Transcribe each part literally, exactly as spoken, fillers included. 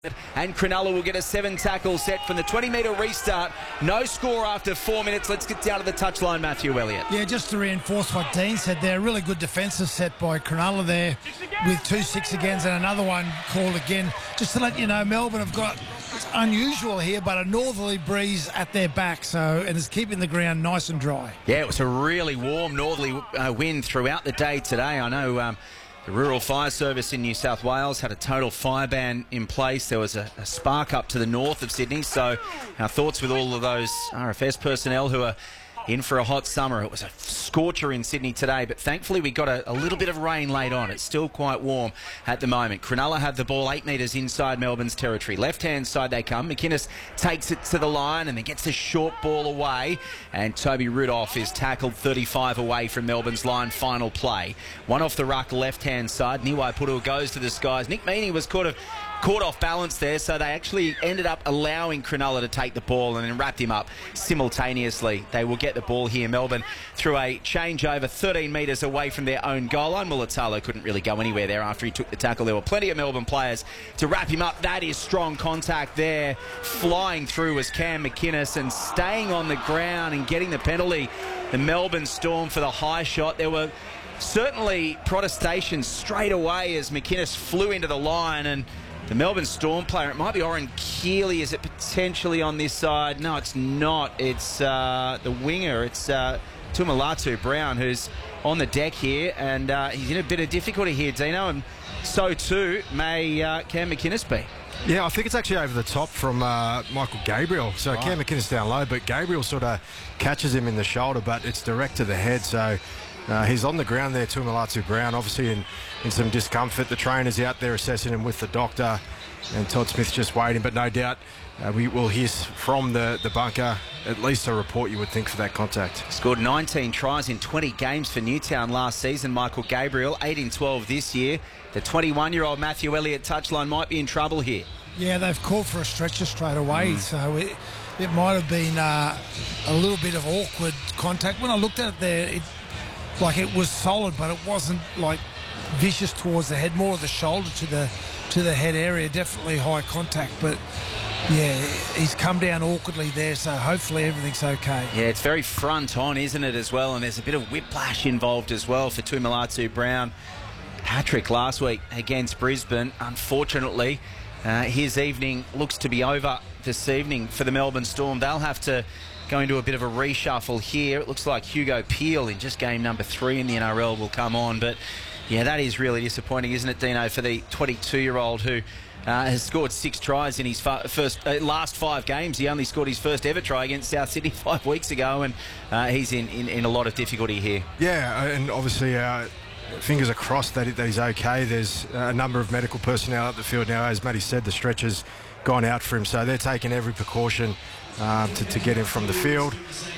And Cronulla will get a seven tackle set from the twenty metre restart. No score after four minutes. Let's get down to the touchline, Matthew Elliott. Yeah, just to reinforce what Dean said there, really good defensive set by Cronulla there with two six agains and another one called again. Just to let you know, Melbourne have got, it's unusual here, but a northerly breeze at their back, so and it's keeping the ground nice and dry. Yeah, it was a really warm northerly uh, wind throughout the day today. I know um, the Rural Fire Service in New South Wales had a total fire ban in place. There was a, a spark up to the north of Sydney, so our thoughts with all of those R F S personnel who are in for a hot summer. It was a scorcher in Sydney today, but thankfully we got a, a little bit of rain late on. It's still quite warm at the moment. Cronulla have the ball eight metres inside Melbourne's territory. Left-hand side they come. McInnes takes it to the line and then gets the short ball away, and Toby Rudolph is tackled thirty-five away from Melbourne's line. Final play. One off the ruck left-hand side. Niwai Puru goes to the skies. Nick Meaney was caught of Caught off balance there, so they actually ended up allowing Cronulla to take the ball and then wrapped him up simultaneously. They will get the ball here, Melbourne, through a changeover thirteen metres away from their own goal line. Mulatalo couldn't really go anywhere there after he took the tackle. There were plenty of Melbourne players to wrap him up. That is strong contact there. Flying through was Cam McInnes, and staying on the ground and getting the penalty, the Melbourne Storm for the high shot. There were certainly protestations straight away as McInnes flew into the line, and the Melbourne Storm player, it might be Oren Keeley, is it potentially on this side? No, it's not. It's uh, the winger. It's uh, Tuimulatu Brown who's on the deck here, and uh, he's in a bit of difficulty here, Dino, and so too may uh, Cam McInnes be. Yeah, I think it's actually over the top from uh, Michael Gabriel. So right. Cam McInnes down low, but Gabriel sort of catches him in the shoulder, but it's direct to the head, so Uh, he's on the ground there, Tuimulatu Brown, obviously in, in some discomfort. The trainer's out there assessing him with the doctor, and Todd Smith's just waiting, but no doubt uh, we will hear from the, the bunker at least a report, you would think, for that contact. Scored nineteen tries in twenty games for Newtown last season, Michael Gabriel, eight in twelve this year. The twenty-one-year-old Matthew Elliott touchline might be in trouble here. Yeah, they've called for a stretcher straight away, mm. so it, it might have been uh, a little bit of awkward contact. When I looked at it there, it like it was solid, but it wasn't like vicious towards the head, more of the shoulder to the to the head area. Definitely high contact, but yeah, he's come down awkwardly there, so hopefully everything's okay. Yeah, it's very front on, isn't it, as well? And there's a bit of whiplash involved as well for Tuimulatu Brown. Hat-trick last week against Brisbane. Unfortunately, uh, his evening looks to be over this evening for the Melbourne Storm. They'll have to go into a bit of a reshuffle here. It looks like Hugo Peel in just game number three in the N R L will come on, but yeah, that is really disappointing, isn't it, Dino, for the twenty-two-year-old who uh, has scored six tries in his first uh, last five games. He only scored his first ever try against South Sydney five weeks ago, and uh, he's in, in, in a lot of difficulty here. Yeah, and obviously uh, fingers are crossed that, that he's okay. There's a number of medical personnel at the field now. As Matty said, the stretcher's gone out for him, so they're taking every precaution Um, to, to get him from the field,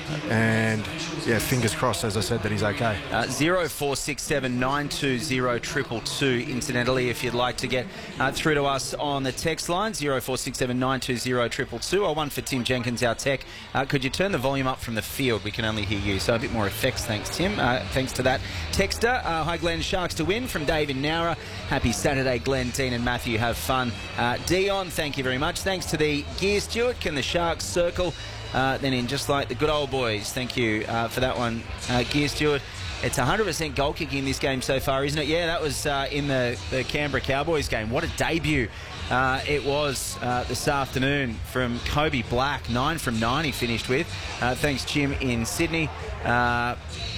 and yeah, fingers crossed, as I said, that he's okay. uh, zero four six seven nine two zero two two two, incidentally, if you'd like to get uh, through to us on the text line, zero four six seven nine two zero two two two, or one for Tim Jenkins, our tech. Uh, could you turn the volume up from the field? We can only hear you, so a bit more effects, thanks Tim. Uh, thanks to that texter. Uh, hi Glenn, Sharks to win from Dave in Nowra. Happy Saturday, Glenn, Dean and Matthew, have fun. uh, Dion, thank you very much. Thanks to the Gear Stewart. Can the Sharks circle uh, then in just like the good old boys? Thank you uh, for that one, uh, Gear Stewart. It's one hundred percent goal kicking in this game so far, isn't it? Yeah, that was uh, in the, the Canberra Cowboys game. What a debut uh, it was uh, this afternoon from Kobe Black. Nine from nine he finished with. Uh, thanks, Jim in Sydney. Uh,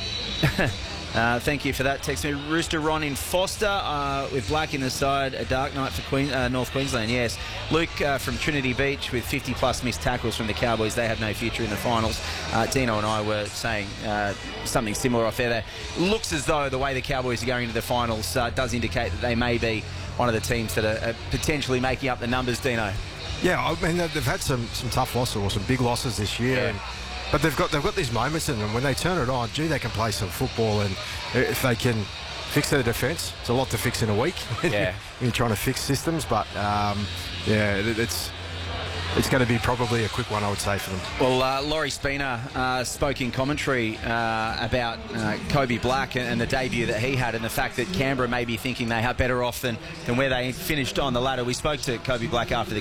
Uh, thank you for that. Text me, Rooster Ron in Foster uh, with Black in the side. A dark night for Queen, uh, North Queensland, yes. Luke uh, from Trinity Beach with fifty plus missed tackles from the Cowboys. They have no future in the finals. Uh, Dino and I were saying uh, something similar off there. Looks as though the way the Cowboys are going into the finals uh, does indicate that they may be one of the teams that are, are potentially making up the numbers, Dino. Yeah, I mean, they've had some, some tough losses, or some big losses this year. Yeah. And But they've got they've got these moments in them when they turn it on. Gee, they can play some football, and if they can fix their defence, it's a lot to fix in a week. Yeah, you're trying to fix systems, but um, yeah, it's it's going to be probably a quick one, I would say, for them. Well, uh, Laurie Spina uh, spoke in commentary uh, about uh, Kobe Black and, and the debut that he had, and the fact that Canberra may be thinking they are better off than, than where they finished on the ladder. We spoke to Kobe Black after the